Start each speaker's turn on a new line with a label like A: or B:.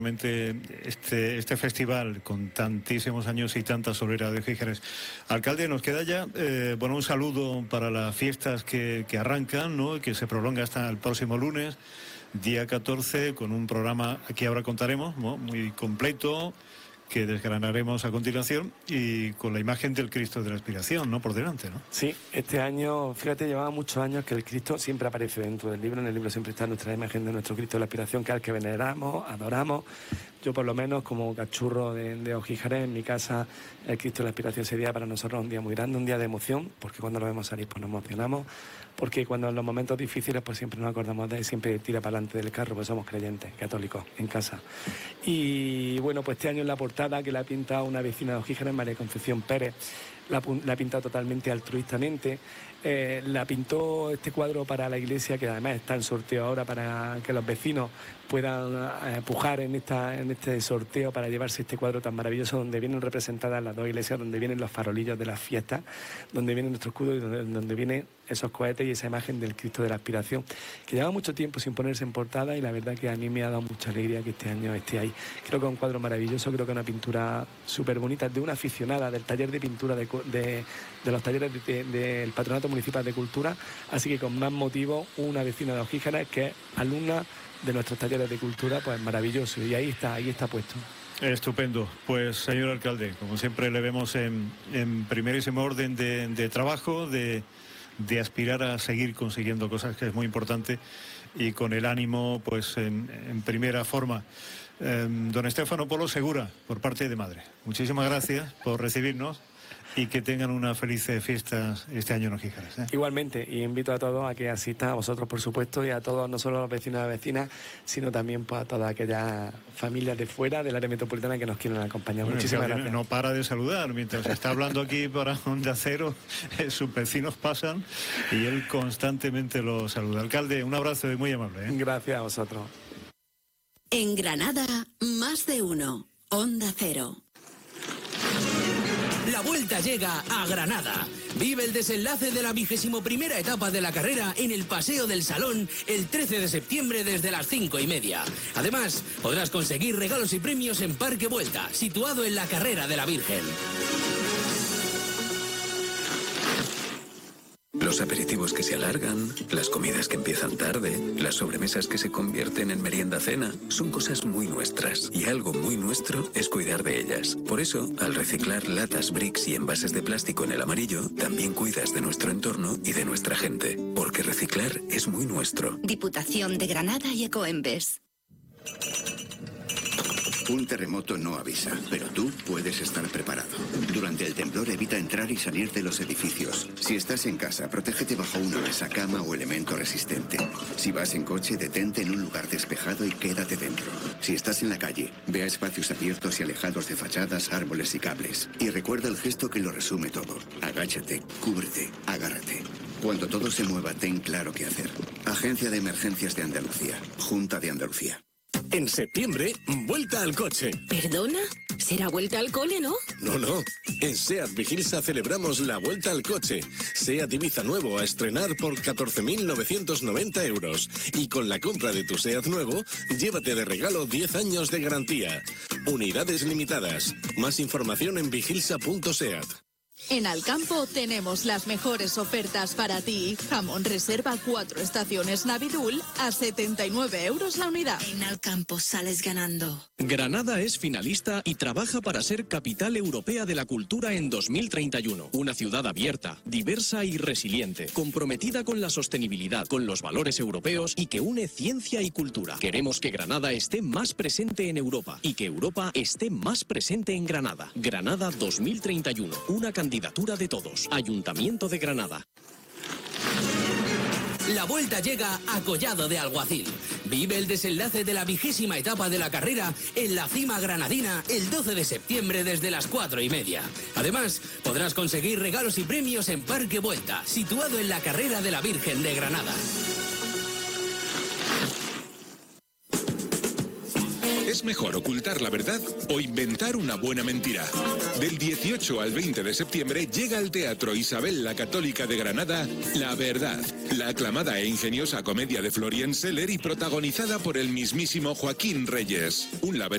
A: Este festival con tantísimos años y tanta solera de Gijeres. Alcalde, nos queda ya un saludo para las fiestas que arrancan, ¿no?, y que se prolonga hasta el próximo lunes, día 14, con un programa que ahora contaremos, ¿no?, muy completo, que desgranaremos a continuación, y con la imagen del Cristo de la Aspiración, ¿no?, por delante, ¿no?
B: Sí, este año, fíjate, llevaba muchos años que el Cristo siempre aparece dentro del libro. En el libro siempre está nuestra imagen de nuestro Cristo de la Aspiración, que es el que veneramos, adoramos. Yo, por lo menos, como cachurro de Ojíjares, en mi casa, el Cristo de la Aspiración ese día para nosotros es un día muy grande, un día de emoción, porque cuando lo vemos salir pues nos emocionamos, porque cuando en los momentos difíciles pues siempre nos acordamos de él, siempre tira para adelante del carro, pues somos creyentes, católicos, en casa. Y bueno, pues este año en la portada, que la ha pintado una vecina de Ojíjares, María Concepción Pérez, la ha pintado totalmente altruistamente. La pintó este cuadro para la iglesia, que además está en sorteo ahora para que los vecinos puedan pujar en este sorteo para llevarse este cuadro tan maravilloso, donde vienen representadas las dos iglesias, donde vienen los farolillos de las fiestas, donde viene nuestro escudo y donde vienen esos cohetes y esa imagen del Cristo de la Aspiración, que lleva mucho tiempo sin ponerse en portada, y la verdad que a mí me ha dado mucha alegría que este año esté ahí. Creo que es un cuadro maravilloso, creo que es una pintura súper bonita, de una aficionada del taller de pintura de los talleres del Patronato Municipal de Cultura, así que con más motivo una vecina de Ojíjares que es alumna de nuestros talleres de cultura, pues maravilloso, y ahí está puesto.
A: Estupendo. Pues, señor alcalde, como siempre le vemos en primerísimo orden de trabajo, de aspirar a seguir consiguiendo cosas, que es muy importante, y con el ánimo pues en primera forma. Don Estéfano Polo Segura, por parte de Madre, muchísimas gracias por recibirnos, y que tengan unas felices fiestas este año en Ojíjares, ¿eh?
B: Igualmente, y invito a todos a que asistan, a vosotros por supuesto, y a todos, no solo a los vecinos y vecinas, sino también pues, a todas aquellas familias de fuera del área metropolitana que nos quieren acompañar.
A: Bueno,
B: muchísimas gracias.
A: No para de saludar, mientras está hablando aquí para Onda Cero, sus vecinos pasan y él constantemente lo saluda. Alcalde, un abrazo y muy amable, ¿eh?
B: Gracias a vosotros.
C: En Granada, más de uno. Onda Cero.
D: La vuelta llega a Granada. Vive el desenlace de la 21ª etapa de la carrera en el Paseo del Salón el 13 de septiembre desde las 5:30. Además, podrás conseguir regalos y premios en Parque Vuelta, situado en la Carrera de la Virgen.
E: Los aperitivos que se alargan, las comidas que empiezan tarde, las sobremesas que se convierten en merienda-cena, son cosas muy nuestras. Y algo muy nuestro es cuidar de ellas. Por eso, al reciclar latas, bricks y envases de plástico en el amarillo, también cuidas de nuestro entorno y de nuestra gente. Porque reciclar es muy nuestro.
C: Diputación de Granada y Ecoembes.
F: Un terremoto no avisa, pero tú puedes estar preparado. Durante el temblor evita entrar y salir de los edificios. Si estás en casa, protégete bajo una mesa, cama o elemento resistente. Si vas en coche, detente en un lugar despejado y quédate dentro. Si estás en la calle, ve a espacios abiertos y alejados de fachadas, árboles y cables. Y recuerda el gesto que lo resume todo. Agáchate, cúbrete, agárrate. Cuando todo se mueva, ten claro qué hacer. Agencia de Emergencias de Andalucía. Junta de Andalucía.
D: En septiembre, vuelta al coche.
C: ¿Perdona? ¿Será vuelta al cole, no?
G: No. En SEAT Vigilsa celebramos la vuelta al coche. SEAT Ibiza nuevo a estrenar por 14.990 euros. Y con la compra de tu SEAT nuevo, llévate de regalo 10 años de garantía. Unidades limitadas. Más información en vigilsa.seat.
H: En Alcampo tenemos las mejores ofertas para ti. Jamón reserva 4 estaciones Navidul a 79 euros la unidad.
C: En Alcampo sales ganando.
I: Granada es finalista y trabaja para ser capital europea de la cultura en 2031. Una ciudad abierta, diversa y resiliente, comprometida con la sostenibilidad, con los valores europeos y que une ciencia y cultura. Queremos que Granada esté más presente en Europa y que Europa esté más presente en Granada. Granada 2031, una candidatura de todos. Ayuntamiento de Granada.
D: La vuelta llega a Collado de Alguacil. Vive el desenlace de la 20ª etapa de la carrera en la cima granadina el 12 de septiembre desde las 4:30. Además, podrás conseguir regalos y premios en Parque Vuelta, situado en la Carrera de la Virgen de Granada.
J: ¿Es mejor ocultar la verdad o inventar una buena mentira? Del 18 al 20 de septiembre llega al Teatro Isabel la Católica de Granada La Verdad, la aclamada e ingeniosa comedia de Florian Seller y protagonizada por el mismísimo Joaquín Reyes. Un laberinto